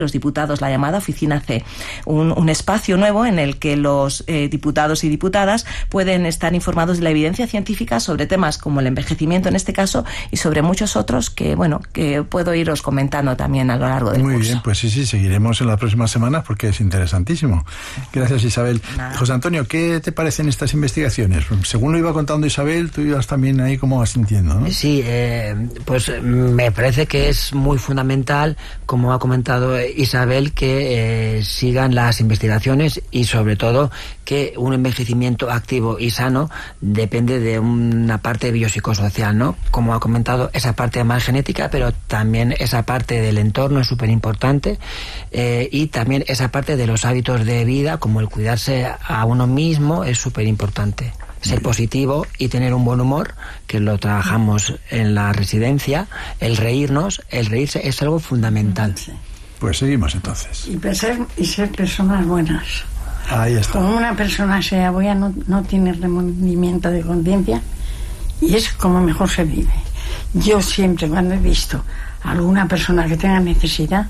los diputados, la llamada Oficina C, un espacio nuevo en el que los diputados y diputadas pueden estar informados de la evidencia científica sobre temas como el envejecimiento en este caso y sobre muchos otros que puedo iros comentando también a lo largo del curso. Muy bien, pues sí, seguiremos en las próximas semanas porque es interesantísimo. Gracias, Isabel. Nada. José Antonio, ¿qué te parecen estas investigaciones? Según lo iba contando Isabel, tú ibas también ahí como sintiendo, ¿no? Sí, pues me parece que es muy fundamental, como ha comentado Isabel, que sigan las investigaciones y sobre todo que un envejecimiento activo y sano depende de una parte biopsicosocial, ¿no? Como ha comentado, esa parte más genética, pero también esa parte del entorno es súper importante, y también esa parte de los hábitos de vida, como el cuidarse a uno mismo, es súper importante. Ser positivo y tener un buen humor, que lo trabajamos en la residencia, el reírse es algo fundamental. Sí. Pues seguimos entonces. Y ser personas buenas. Ahí está. Como una persona sea buena, no tiene remordimiento de conciencia y es como mejor se vive. Yo siempre, cuando he visto a alguna persona que tenga necesidad,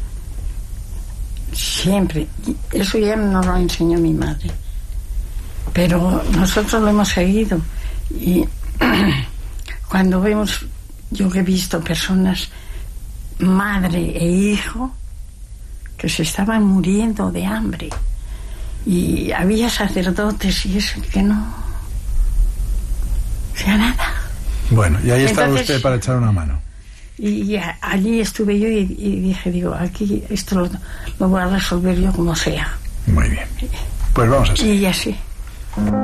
siempre, eso ya nos lo enseñó mi madre, pero nosotros lo hemos seguido. Y cuando vemos, yo que he visto personas, madre e hijo, que se estaban muriendo de hambre, y había sacerdotes y eso, que no sea nada. Bueno, y ahí estaba Entonces, usted para echar una mano. Y allí estuve yo y dije, aquí esto lo voy a resolver yo como sea. Muy bien. Pues vamos a seguir. Y así.